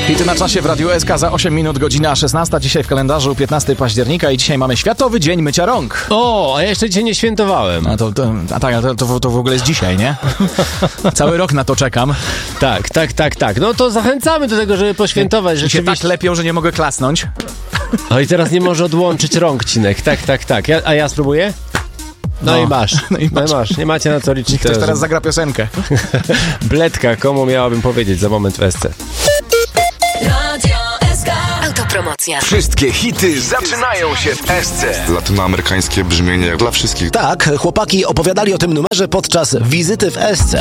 Hity na czasie w Radiu SK za 8 minut, godzina 16. Dzisiaj w kalendarzu 15 października i dzisiaj mamy Światowy Dzień Mycia Rąk. O, a ja jeszcze dzisiaj nie świętowałem. To w ogóle jest dzisiaj, nie? Cały rok na to czekam. Tak. No to zachęcamy do tego, żeby poświętować. I się Rzeczywiście. tak lepią, że nie mogę klasnąć. O, i teraz nie może odłączyć rąk Cinek. Tak. A ja spróbuję? No i masz. Nie macie na co liczyć. Ktoś teraz zagra piosenkę. Bledka, komu miałabym powiedzieć za moment w SC. Autopromocja. Wszystkie hity zaczynają się w SC. Latynoamerykańskie brzmienie dla wszystkich. Tak, chłopaki opowiadali o tym numerze podczas wizyty w SC.